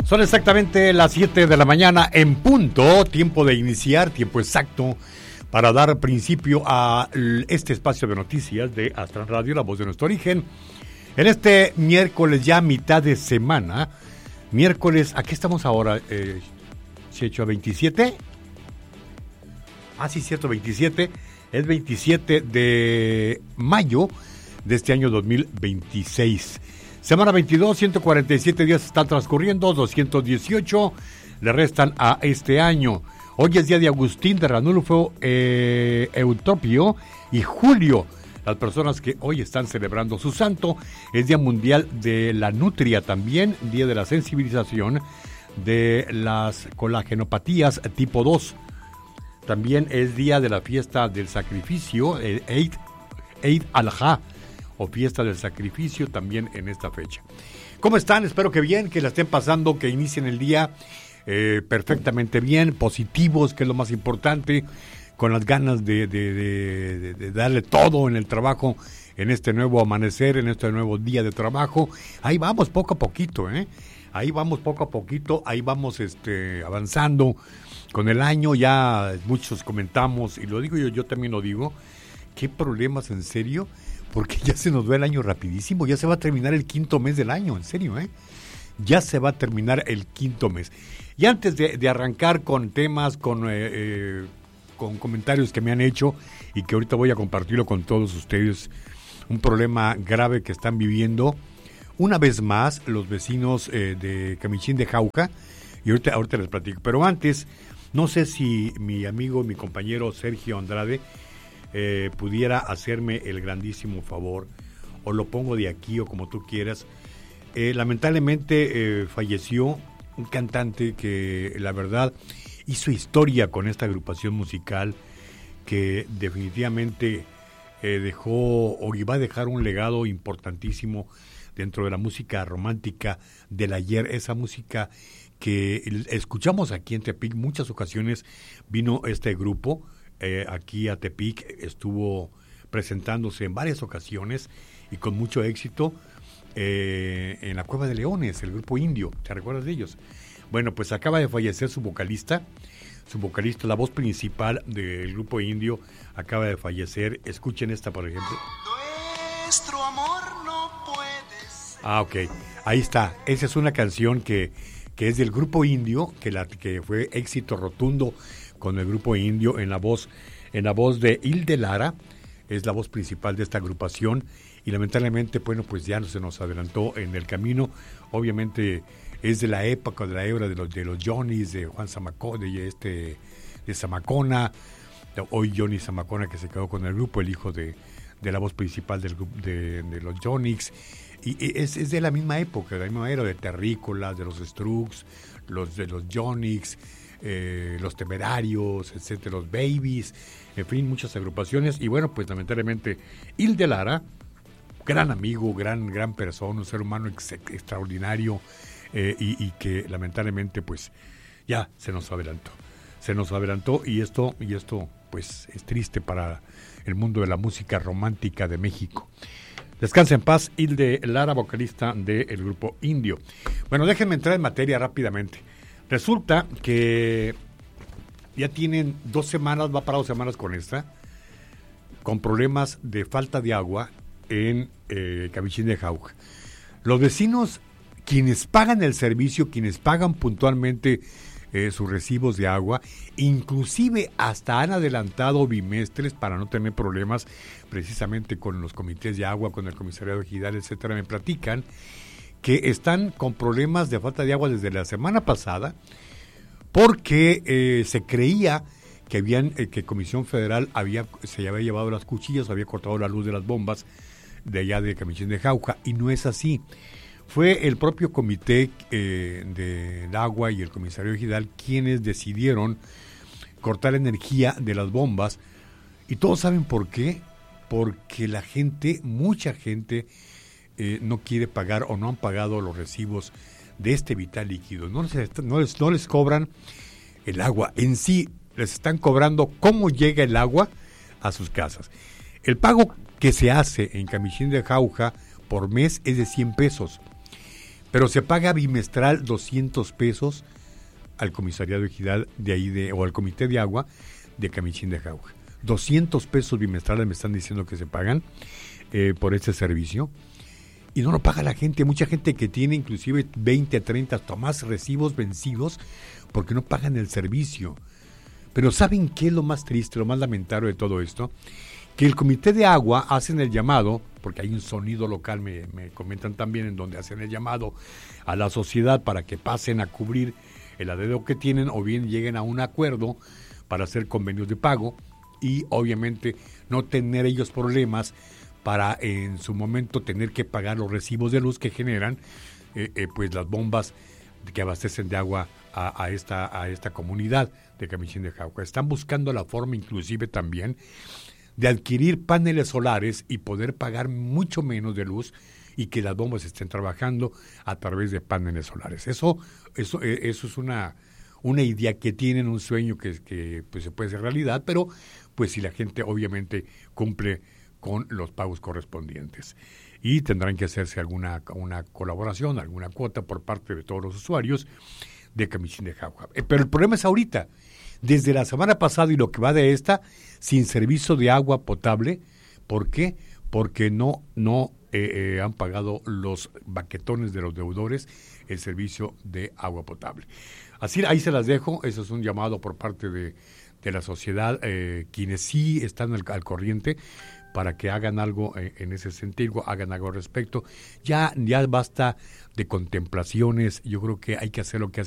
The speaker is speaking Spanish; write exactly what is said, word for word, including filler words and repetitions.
Son exactamente las siete de la mañana en punto, tiempo de iniciar, tiempo exacto para dar principio a este espacio de noticias de Astran Radio, la voz de nuestro origen. En este miércoles ya mitad de semana, miércoles, ¿a qué estamos ahora? Eh, Checho, ¿a veintisiete? Ah, sí, cierto, veintisiete. Es veintisiete de mayo de este año dos mil veintiséis. Semana veintidós, ciento cuarenta y siete días están transcurriendo, doscientos dieciocho le restan a este año. Hoy es día de Agustín, de Ranulfo, eh, Eutropio y Julio, las personas que hoy están celebrando su santo. Es Día Mundial de la Nutria también, día de la sensibilización de las colagenopatías tipo dos. También es día de la fiesta del sacrificio, eh, Eid, Eid al-Ha, o fiesta del sacrificio también en esta fecha. ¿Cómo están? Espero que bien, que la estén pasando, que inicien el día eh, perfectamente bien, positivos, que es lo más importante, con las ganas de, de, de, de, de darle todo en el trabajo, en este nuevo amanecer, en este nuevo día de trabajo. Ahí vamos poco a poquito, ¿eh? Ahí vamos poco a poquito, ahí vamos este, avanzando con el año. Ya muchos comentamos, y lo digo yo, yo también lo digo, ¿qué problemas en serio? Porque ya se nos va el año rapidísimo, ya se va a terminar el quinto mes del año, en serio, ¿eh? Ya se va a terminar el quinto mes. Y antes de, de arrancar con temas, con, eh, eh, con comentarios que me han hecho y que ahorita voy a compartirlo con todos ustedes, un problema grave que están viviendo, una vez más, los vecinos eh, de Camichín de Jauja, y ahorita, ahorita les platico. Pero antes, no sé si mi amigo, mi compañero Sergio Andrade, Eh, pudiera hacerme el grandísimo favor, o lo pongo de aquí o como tú quieras. Eh, lamentablemente eh, falleció un cantante que la verdad hizo historia con esta agrupación musical, que definitivamente eh, dejó o iba a dejar un legado importantísimo dentro de la música romántica del ayer, esa música que escuchamos aquí en Tepic. Muchas ocasiones vino este grupo Eh, aquí a Tepic, estuvo presentándose en varias ocasiones y con mucho éxito eh, en la Cueva de Leones, el grupo Indio. ¿Te recuerdas de ellos? Bueno, pues acaba de fallecer su vocalista, su vocalista, la voz principal del grupo Indio, acaba de fallecer. Escuchen esta, por ejemplo. Nuestro amor no puede ser. Ah, ok, ahí está. Esa es una canción que, que es del grupo Indio, que, la, que fue éxito rotundo con el grupo Indio, en la voz en la voz de Hilde Lara, es la voz principal de esta agrupación, y lamentablemente, bueno, pues ya se nos adelantó en el camino. Obviamente es de la época, de la hebra de los de los Johnnies, de Juan Zamacona, de este de Zamacona, hoy Johnny Zamacona, que se quedó con el grupo, el hijo de, de la voz principal del de, de los Johnnies, y, y es, es de la misma época, de la misma era, de Terrícolas, de los Strokes, los de los Johnnies, Eh, los Temerarios, etcétera, los Babies, en fin, muchas agrupaciones. Y bueno, pues lamentablemente Hilde Lara, gran amigo, gran gran persona, un ser humano ex- extraordinario, eh, y, y que lamentablemente pues ya se nos adelantó, se nos adelantó y esto y esto pues es triste para el mundo de la música romántica de México. Descansa en paz Hilde Lara, vocalista del grupo Indio. Bueno, déjenme entrar en materia rápidamente. Resulta que ya tienen dos semanas, va para dos semanas con esta, con problemas de falta de agua en eh, Camichín de Jauja. Los vecinos, quienes pagan el servicio, quienes pagan puntualmente eh, sus recibos de agua, inclusive hasta han adelantado bimestres para no tener problemas precisamente con los comités de agua, con el comisariado ejidal, etcétera, me platican que están con problemas de falta de agua desde la semana pasada, porque eh, se creía que habían eh, que Comisión Federal había se había llevado las cuchillas, había cortado la luz de las bombas de allá de Camichín de Jauja, y no es así. Fue el propio comité eh, de, de agua y el comisario ejidal quienes decidieron cortar la energía de las bombas, y todos saben por qué, porque la gente, mucha gente, Eh, no quiere pagar o no han pagado los recibos de este vital líquido. No les, no les, no les cobran el agua en sí, les están cobrando cómo llega el agua a sus casas. El pago que se hace en Camichín de Jauja por mes es de cien pesos, Pero se paga bimestral doscientos pesos al comisariado de Ejidal de ahí de, o al comité de agua de Camichín de Jauja. doscientos pesos bimestrales me están diciendo que se pagan eh, por este servicio. Y no lo paga la gente. Mucha gente que tiene inclusive veinte, treinta, hasta más recibos vencidos porque no pagan el servicio. Pero ¿saben qué es lo más triste, lo más lamentable de todo esto? Que el comité de agua hacen el llamado, porque hay un sonido local, me, me comentan también, en donde hacen el llamado a la sociedad para que pasen a cubrir el adeudo que tienen o bien lleguen a un acuerdo para hacer convenios de pago y obviamente no tener ellos problemas para en su momento tener que pagar los recibos de luz que generan eh, eh, pues las bombas que abastecen de agua a, a esta a esta comunidad de Camichín de Jauja. Están buscando la forma inclusive también de adquirir paneles solares y poder pagar mucho menos de luz y que las bombas estén trabajando a través de paneles solares. Eso eso eh, eso es una una idea que tienen, un sueño que, que pues se puede hacer realidad, pero pues si la gente obviamente cumple con los pagos correspondientes. Y tendrán que hacerse alguna una colaboración, alguna cuota por parte de todos los usuarios de Camichín de Jauja. Eh, pero el problema es ahorita, desde la semana pasada y lo que va de esta, sin servicio de agua potable. ¿Por qué? Porque no, no eh, eh, han pagado los baquetones de los deudores el servicio de agua potable. Así, ahí se las dejo. Eso es un llamado por parte de, de la sociedad, eh, quienes sí están al, al corriente, para que hagan algo eh, en ese sentido, hagan algo al respecto. Ya, ya basta de contemplaciones. Yo creo que hay que hacer lo que hace